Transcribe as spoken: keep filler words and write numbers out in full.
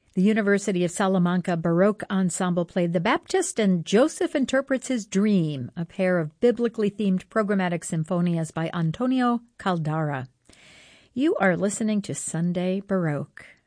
The University of Salamanca Baroque Ensemble played The Baptist and Joseph Interprets His Dream, a pair of biblically themed programmatic sinfonias by Antonio Caldara. You are listening to Sunday Baroque.